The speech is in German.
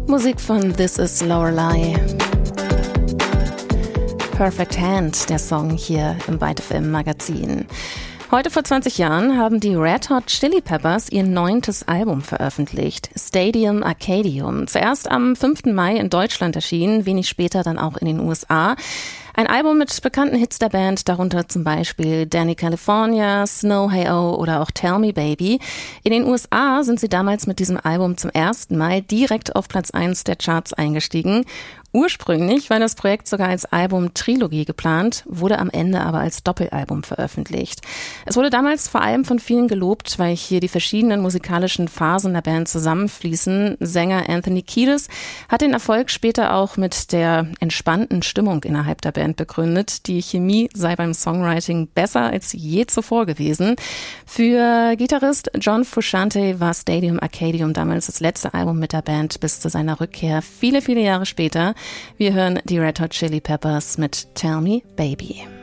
Musik von This Is Lorelei. Perfect Hand, der Song hier im Byte FM Magazin. Heute vor 20 Jahren haben die Red Hot Chili Peppers ihr 9. Album veröffentlicht, Stadium Arcadium. Zuerst am 5. Mai in Deutschland erschienen, wenig später dann auch in den USA. Ein Album mit bekannten Hits der Band, darunter zum Beispiel Danny California, Snow Hey-Oh oder auch Tell Me Baby. In den USA sind sie damals mit diesem Album zum ersten Mal direkt auf Platz 1 der Charts eingestiegen. Ursprünglich war das Projekt sogar als Album-Trilogie geplant, wurde am Ende aber als Doppelalbum veröffentlicht. Es wurde damals vor allem von vielen gelobt, weil hier die verschiedenen musikalischen Phasen der Band zusammenfließen. Sänger Anthony Kiedis hat den Erfolg später auch mit der entspannten Stimmung innerhalb der Band begründet. Die Chemie sei beim Songwriting besser als je zuvor gewesen. Für Gitarrist John Frusciante war Stadium Arcadium damals das letzte Album mit der Band bis zu seiner Rückkehr viele, viele Jahre später. Wir hören die Red Hot Chili Peppers mit Tell Me Baby.